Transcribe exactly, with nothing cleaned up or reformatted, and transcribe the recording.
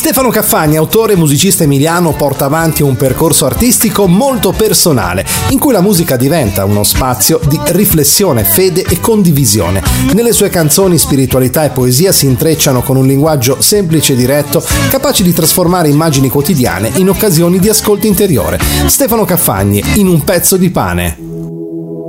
Stefano Caffagni, autore e musicista emiliano, porta avanti un percorso artistico molto personale, in cui la musica diventa uno spazio di riflessione, fede e condivisione. Nelle sue canzoni spiritualità e poesia si intrecciano con un linguaggio semplice e diretto, capaci di trasformare immagini quotidiane in occasioni di ascolto interiore. Stefano Caffagni, In un pezzo di pane.